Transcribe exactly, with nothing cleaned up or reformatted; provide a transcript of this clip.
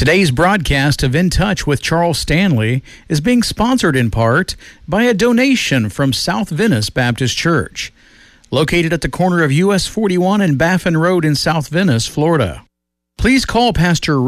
Today's broadcast of In Touch with Charles Stanley is being sponsored in part by a donation from South Venice Baptist Church, located at the corner of U S forty-one and Baffin Road in South Venice, Florida. Please call Pastor